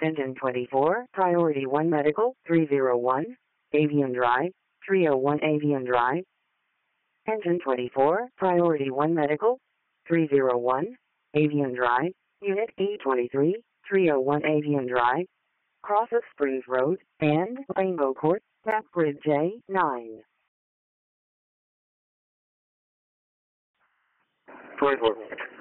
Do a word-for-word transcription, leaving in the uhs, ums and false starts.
Engine twenty-four, Priority one Medical, three oh one, Avian Drive, three oh one Avian Drive. Engine twenty-four, Priority one Medical, three oh one, Avian Drive, Unit E twenty-three, three oh one Avian Drive, Cross of Springs Road, and Rainbow Court, Map Grid J nine. twenty-four.